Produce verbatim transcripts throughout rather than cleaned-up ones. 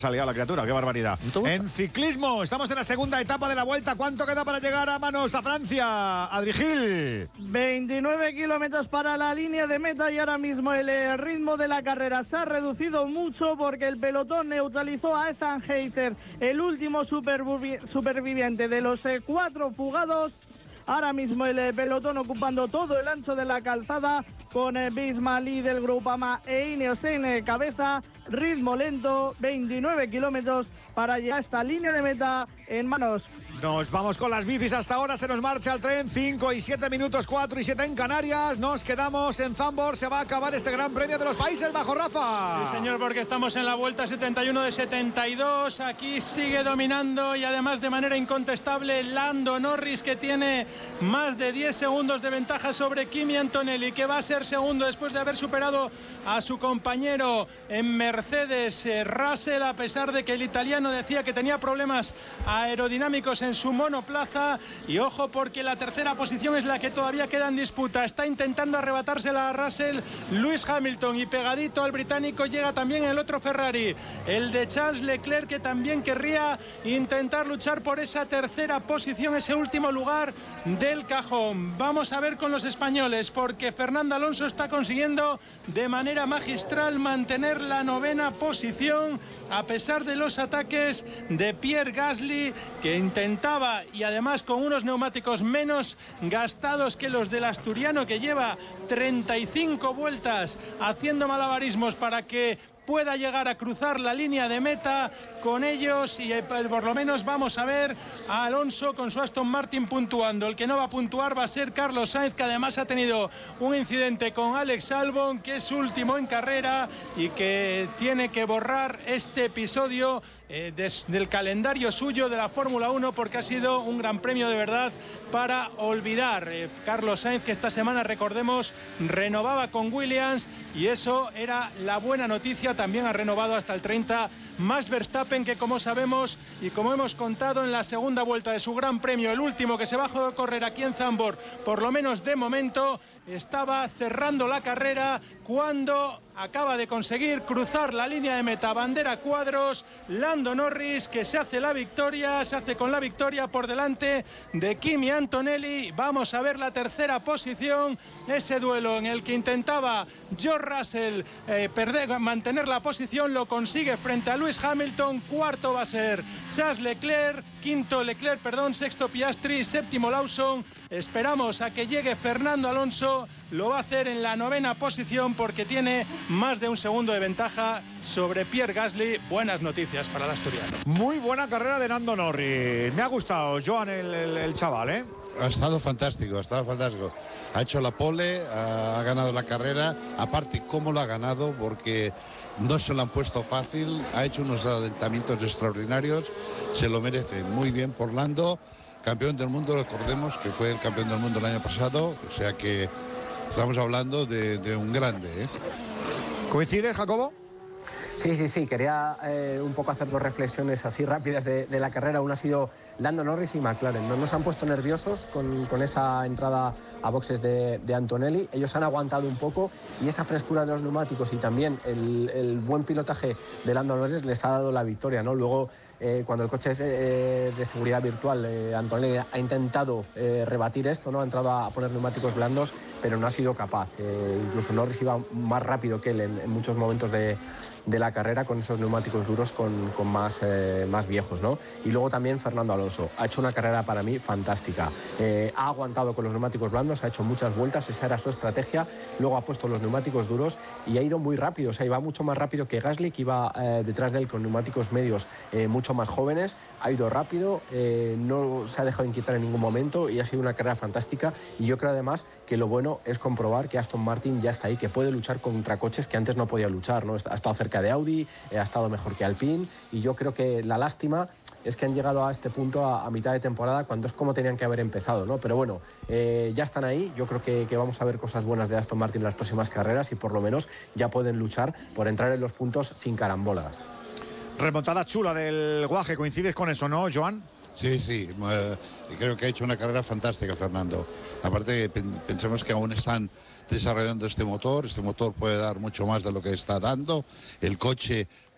Salía la criatura, qué barbaridad. En ciclismo, estamos en la segunda etapa de la Vuelta. ¿Cuánto queda para llegar a manos a Francia? Adri Gil. veintinueve kilómetros para la línea de meta y ahora mismo el eh, ritmo de la carrera se ha reducido mucho porque el pelotón neutralizó a Ethan Heizer, el último supervivi- superviviente de los eh, cuatro fugados. Ahora mismo el eh, pelotón ocupando todo el ancho de la calzada con eh, Bismali del Groupama e Ineos en eh, cabeza. Ritmo lento, veintinueve kilómetros para llegar a esta línea de meta en manos. Nos vamos con las bicis hasta ahora, se nos marcha el tren, cinco y siete minutos, cuatro y siete en Canarias. Nos quedamos en Zandvoort, se va a acabar este Gran Premio de los Países Bajos, Rafa. Sí, señor, porque estamos en la Vuelta setenta y uno de setenta y dos. Aquí sigue dominando y además de manera incontestable Lando Norris, que tiene más de diez segundos de ventaja sobre Kimi Antonelli, que va a ser segundo después de haber superado a su compañero en Mercedes, eh, Russell, a pesar de que el italiano decía que tenía problemas aerodinámicos en su monoplaza. Y ojo, porque la tercera posición es la que todavía queda en disputa. Está intentando arrebatársela a Russell Lewis Hamilton, y pegadito al británico llega también el otro Ferrari, el de Charles Leclerc, que también querría intentar luchar por esa tercera posición, ese último lugar del cajón. Vamos a ver con los españoles, porque Fernando Alonso está consiguiendo de manera magistral mantener la novena posición a pesar de los ataques de Pierre Gasly, que intentaba, y además con unos neumáticos menos gastados que los del asturiano, que lleva treinta y cinco vueltas haciendo malabarismos para que pueda llegar a cruzar la línea de meta con ellos. Y por lo menos vamos a ver a Alonso con su Aston Martin puntuando. El que no va a puntuar va a ser Carlos Sainz, que además ha tenido un incidente con Alex Albon, que es último en carrera y que tiene que borrar este episodio eh, des, del calendario suyo de la Fórmula uno, porque ha sido un gran premio de verdad para olvidar. eh, Carlos Sainz, que esta semana, recordemos, renovaba con Williams, y eso era la buena noticia. También ha renovado hasta el treinta Max Verstappen, que como sabemos y como hemos contado en la segunda vuelta de su Gran Premio, el último que se bajó de correr aquí en Zandvoort, por lo menos de momento, estaba cerrando la carrera cuando acaba de conseguir cruzar la línea de meta, bandera cuadros. Lando Norris, que se hace la victoria, se hace con la victoria por delante de Kimi Antonelli. Vamos a ver la tercera posición, ese duelo en el que intentaba George Russell eh, perder, mantener la posición, lo consigue frente a Lewis Hamilton. Cuarto va a ser Charles Leclerc, quinto Leclerc, perdón, sexto Piastri, séptimo Lawson. Esperamos a que llegue Fernando Alonso, lo va a hacer en la novena posición porque tiene más de un segundo de ventaja sobre Pierre Gasly. Buenas noticias para el asturiano. Muy buena carrera de Lando Norris, me ha gustado, Joan, el, el, el chaval, ¿eh? Ha estado fantástico, ha estado fantástico. Ha hecho la pole, ha ganado la carrera. Aparte, cómo lo ha ganado, porque no se lo han puesto fácil. Ha hecho unos adelantamientos extraordinarios. Se lo merece. Muy bien por Lando. Campeón del mundo, recordemos que fue el campeón del mundo el año pasado. O sea que estamos hablando de, de un grande, ¿eh? ¿Coincide, Jacobo? Sí, sí, sí, quería eh, un poco hacer dos reflexiones así rápidas de, de la carrera. Una ha sido Lando Norris y McLaren. No nos han puesto nerviosos con, con esa entrada a boxes de, de Antonelli. Ellos han aguantado un poco, y esa frescura de los neumáticos y también el, el buen pilotaje de Lando Norris les ha dado la victoria, ¿no? Luego, eh, cuando el coche es, eh, de seguridad virtual, eh, Antonelli ha intentado eh, rebatir esto, ¿no? Ha entrado a poner neumáticos blandos, pero no ha sido capaz. Eh, incluso Norris iba más rápido que él en, en muchos momentos de, de la carrera con esos neumáticos duros con, con más, eh, más viejos, ¿no? Y luego también Fernando Alonso ha hecho una carrera para mí fantástica. Eh, ha aguantado con los neumáticos blandos, ha hecho muchas vueltas, esa era su estrategia. Luego ha puesto los neumáticos duros y ha ido muy rápido, o sea, iba mucho más rápido que Gasly, que iba eh, detrás de él con neumáticos medios eh, mucho más jóvenes. Ha ido rápido, eh, no se ha dejado inquietar en ningún momento y ha sido una carrera fantástica. Y yo creo además que lo bueno es comprobar que Aston Martin ya está ahí, que puede luchar contra coches que antes no podía luchar, ¿no? Ha estado cerca de Audi, ha estado mejor que Alpine, y yo creo que la lástima es que han llegado a este punto a, a mitad de temporada, cuando es como tenían que haber empezado, ¿no? Pero bueno, eh, ya están ahí. Yo creo que, que vamos a ver cosas buenas de Aston Martin en las próximas carreras, y por lo menos ya pueden luchar por entrar en los puntos sin carambolas. Remontada chula del Guaje, ¿coincides con eso, no, Joan? Sí, sí, eh, creo que ha hecho una carrera fantástica, Fernando. Aparte, pensemos que aún están desarrollando este motor. Este motor puede dar mucho más de lo que está dando. El coche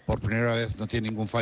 por primera vez no tiene ningún fallo